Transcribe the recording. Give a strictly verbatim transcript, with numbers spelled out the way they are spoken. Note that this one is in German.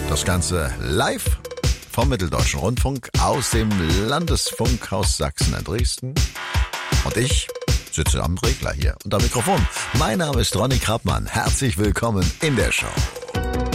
Das Ganze live vom Mitteldeutschen Rundfunk aus dem Landesfunkhaus Sachsen in Dresden. Und ich sitze am Regler hier und am Mikrofon. Mein Name ist Ronny Krappmann. Herzlich willkommen in der Show.